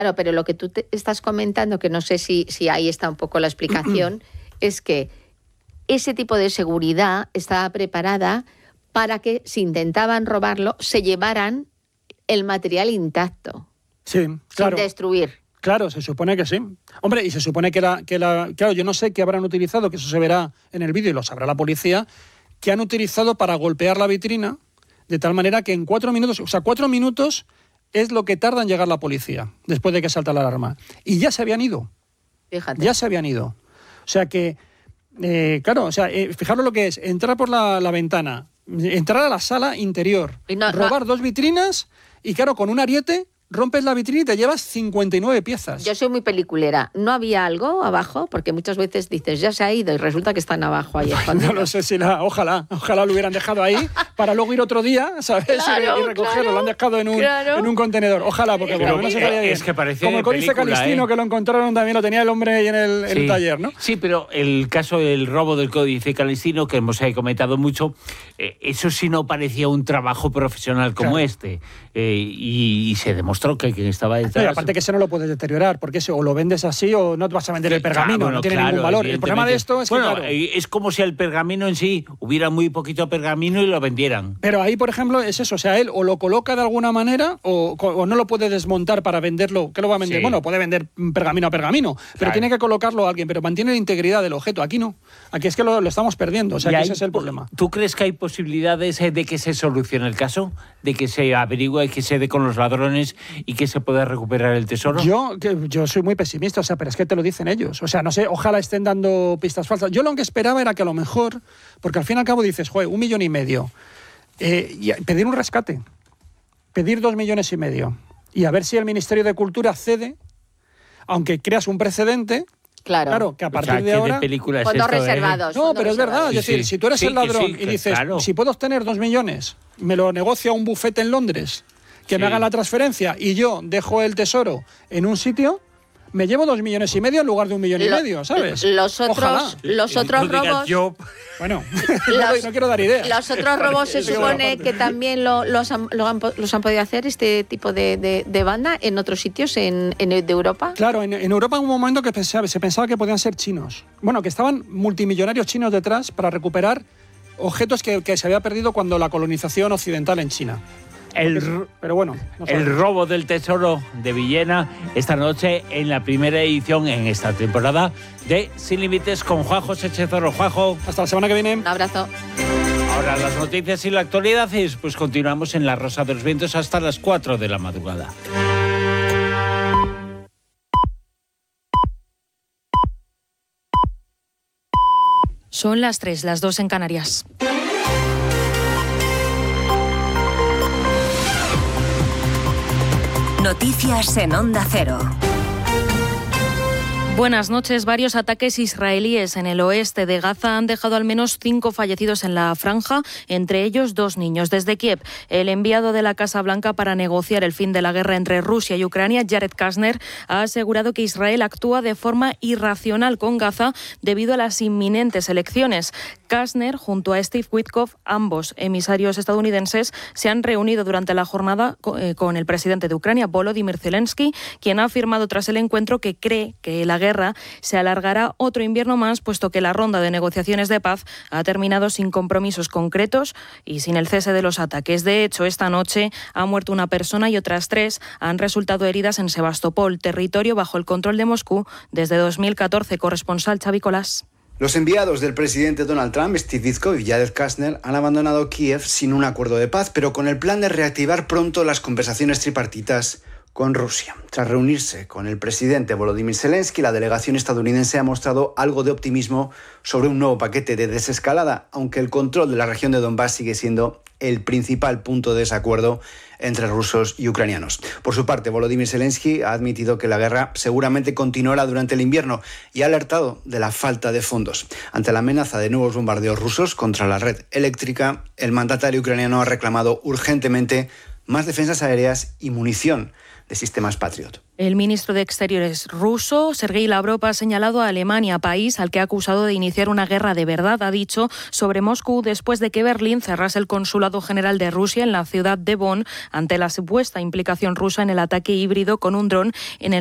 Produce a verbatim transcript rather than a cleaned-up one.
Claro, pero lo que tú te estás comentando, que no sé si, si ahí está un poco la explicación, es que ese tipo de seguridad estaba preparada para que, si intentaban robarlo, se llevaran el material intacto. Sí, claro. Sin destruir. Claro, se supone que sí. Hombre, y se supone que la, que la... Claro, yo no sé qué habrán utilizado, que eso se verá en el vídeo y lo sabrá la policía, que han utilizado para golpear la vitrina, de tal manera que en cuatro minutos... O sea, cuatro minutos es lo que tarda en llegar la policía, después de que salta la alarma. Y ya se habían ido. Fíjate. Ya se habían ido. O sea que, eh, claro, o sea, eh, fijaros lo que es, entrar por la, la ventana, entrar a la sala interior, no, robar no. dos vitrinas y, claro, con un ariete rompes la vitrina y te llevas cincuenta y nueve piezas. Yo soy muy peliculera. ¿No había algo abajo? Porque muchas veces dices, ya se ha ido y resulta que están abajo ahí escondidos. No lo sé si la... Ojalá, ojalá lo hubieran dejado ahí para luego ir otro día, ¿sabes? Claro, y recogerlo. claro, lo han dejado en un, claro. en un contenedor. Ojalá, porque Pero, bueno, no se eh, sabía bien. es que parecía como el Códice Calistino, ¿eh? que lo encontraron también, lo tenía el hombre ahí en el, en sí. el taller, ¿no? Sí, pero el caso del robo del Códice Calistino, que hemos ahí comentado mucho, eh, eso sí no parecía un trabajo profesional como claro. este. Eh, y, y se demostró que quien estaba detrás... No, y aparte que ese no lo puedes deteriorar, porque ese o lo vendes así o no te vas a vender el pergamino, claro, bueno, no tiene claro, ningún valor. El problema de esto es que, bueno, claro, es como si el pergamino en sí hubiera muy poquito pergamino y lo vendieran. pero ahí, por ejemplo, es eso, o sea, él o lo coloca de alguna manera o, o no lo puede desmontar para venderlo. ¿Qué lo va a vender? Sí. Bueno, puede vender pergamino a pergamino, pero Claro. tiene que colocarlo a alguien, pero mantiene la integridad del objeto. Aquí no, aquí es que lo, lo estamos perdiendo, o sea, Y que hay- ese es el problema. ¿Tú crees que hay posibilidades eh, de que se solucione el caso? ¿De que se averigüe, que se dé con los ladrones y que se pueda recuperar el tesoro? Yo, que, yo soy muy pesimista, o sea, pero es que te lo dicen ellos. O sea, no sé, ojalá estén dando pistas falsas. Yo lo que esperaba era que a lo mejor, porque al fin y al cabo dices, joder, un millón y medio, eh, y pedir un rescate, pedir dos millones y medio, y a ver si el Ministerio de Cultura cede, aunque creas un precedente. Claro. Claro, que a O partir sea, de ¿qué ahora... película es Fondos esto, eh? reservados. No, fondos pero es verdad, reservados. es decir, Sí, si tú eres sí, el que ladrón sí, y que dices, claro. si puedo obtener dos millones, me lo negocia un bufete en Londres, que Sí. me haga la transferencia y yo dejo el tesoro en un sitio, me llevo dos millones y medio en lugar de un millón y Lo- medio, ¿sabes? Los Ojalá. otros, los otros No digas robos... yo. Bueno, no, Los- no quiero dar ideas. Los otros robos se Eso supone aparte. que también lo- los, han, lo han po- los han podido hacer este tipo de, de, de banda en otros sitios en, en de Europa. Claro, en, en Europa hubo un momento que pensaba- se pensaba que podían ser chinos. Bueno, que estaban multimillonarios chinos detrás para recuperar objetos que, que se había perdido cuando la colonización occidental en China. El, Porque- pero bueno, no el sabemos. robo del tesoro de Villena esta noche en la primera edición en esta temporada de Sin Límites con Juan José Chezoro. Juanjo. Hasta la semana que viene. Un abrazo. Ahora las noticias y la actualidad y después continuamos en La Rosa de los Vientos hasta las cuatro de la madrugada. Son las tres, las dos en Canarias. Noticias en Onda Cero. Buenas noches. Varios ataques israelíes en el oeste de Gaza han dejado al menos cinco fallecidos en la franja, entre ellos dos niños. Desde Kiev, el enviado de la Casa Blanca para negociar el fin de la guerra entre Rusia y Ucrania, Jared Kushner, ha asegurado que Israel actúa de forma irracional con Gaza debido a las inminentes elecciones. Kushner, junto a Steve Witkoff, ambos emisarios estadounidenses, se han reunido durante la jornada con el presidente de Ucrania, Volodymyr Zelensky, quien ha afirmado tras el encuentro que cree que la guerra se alargará otro invierno más, puesto que la ronda de negociaciones de paz ha terminado sin compromisos concretos y sin el cese de los ataques. De hecho, esta noche ha muerto una persona y otras tres han resultado heridas en Sebastopol, territorio bajo el control de Moscú desde dos mil catorce. Corresponsal Xavi Colás. Los enviados del presidente Donald Trump, Steve Witkoff y Jared Kushner, han abandonado Kiev sin un acuerdo de paz, pero con el plan de reactivar pronto las conversaciones tripartitas con Rusia. Tras reunirse con el presidente Volodymyr Zelensky, la delegación estadounidense ha mostrado algo de optimismo sobre un nuevo paquete de desescalada, aunque el control de la región de Donbass sigue siendo el principal punto de desacuerdo entre rusos y ucranianos. Por su parte, Volodymyr Zelensky ha admitido que la guerra seguramente continuará durante el invierno y ha alertado de la falta de fondos. Ante la amenaza de nuevos bombardeos rusos contra la red eléctrica, el mandatario ucraniano ha reclamado urgentemente más defensas aéreas y munición. de sistemas Patriot. El ministro de Exteriores ruso, Sergei Lavrov, ha señalado a Alemania, país al que ha acusado de iniciar una guerra de verdad, ha dicho, sobre Moscú después de que Berlín cerrase el consulado general de Rusia en la ciudad de Bonn ante la supuesta implicación rusa en el ataque híbrido con un dron en el